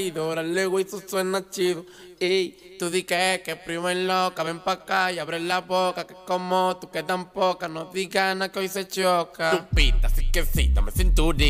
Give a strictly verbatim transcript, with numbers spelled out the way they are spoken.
Órale, güey, eso suena chido. Ey, tú di que es, que primo es loca. Ven pa' acá y abre la boca. Que como tú que tan poca. No digas nada que hoy se choca. Lupita, así que sí, dame cinturita.